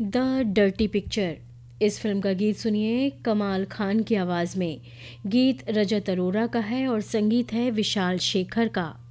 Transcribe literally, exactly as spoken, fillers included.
The dirty picture. इस film का गीत सुनिए कमाल खान की आवाज़ में। गीत रजत अरोरा का है और संगीत है विशाल शेखर का।